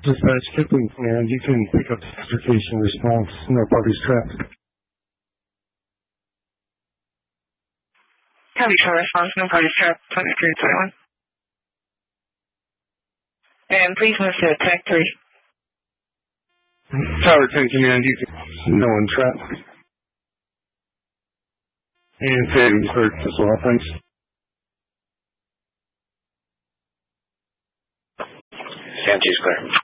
Dispatch Kipling Command, you can pick up station response, no parties trapped. Copy, show response, no parties trapped, 2321. And please move to Tech 3. Tower 10 Command, you can, no one trapped. And savings search as well, thanks. Santee is clear.